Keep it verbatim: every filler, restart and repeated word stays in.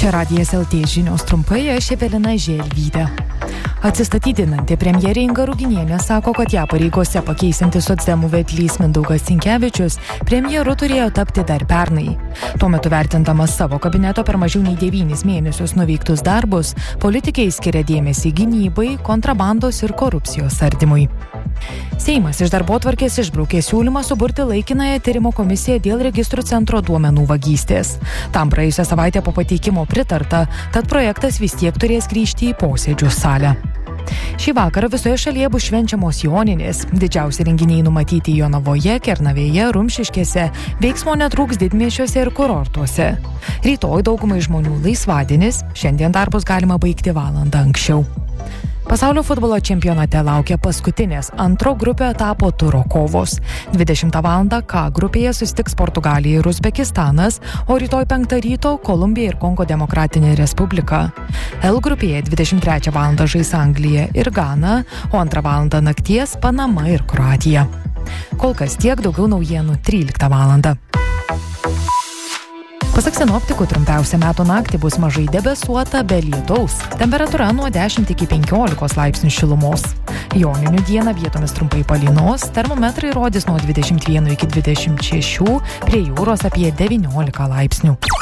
Čia Radijas L T žinios trumpai, aš Evelina Želvytė. Atsistatydinanti premjerė Inga Ruginienė sako, kad ją pareigose pakeisintis socdemų vedlys Mindaugas Sinkevičius premjeru turėjo tapti dar pernai. Tuo metu vertindamas savo kabineto per mažiau nei devynis mėnesius nuveiktus darbus, politikai skiria dėmesį gynybai, kontrabandos ir korupcijos ardymui. Seimas iš darbotvarkės išbraukė siūlymą suburti laikinąją tyrimo komisiją dėl registrų centro duomenų vagystės. Tam praėjusią savaitę po pateikimo pritarta, tad projektas vis tiek turės grįžti į posėdžių salę. Šį vakarą visoje šalyje bus švenčiamos Joninės. Didžiausi renginiai numatyti Jonavoje, Kernavėje, Rumšiškėse, veiksmo netrūks didmiesčiuose ir kurortuose. Rytoj daugumai žmonių laisvadienis, šiandien darbus galima baigti valandą anksčiau. Pasaulio futbolo čempionate laukia paskutinės antro grupio etapo turo kovos. dvidešimtą valandą K grupėje susitiks Portugalija ir Uzbekistanas, o rytoj penktą ryto Kolumbija ir Kongo Demokratinė Respublika. L grupėje dvidešimt trečią valandą žais Anglija ir Gana, o antrą valandą nakties Panama ir Kroatija. Kol kas tiek, daugiau naujienų tryliktą valandą. Pasak sinoptikų, trumpiausia metų naktį bus mažai debesuota, be lietaus. Temperatūra nuo dešimt iki penkiolikos laipsnių šilumos. Joninių dieną vietomis trumpai palynos, termometrai rodys nuo dvidešimt vieno iki dvidešimt šešių, prie jūros apie devyniolika laipsnių.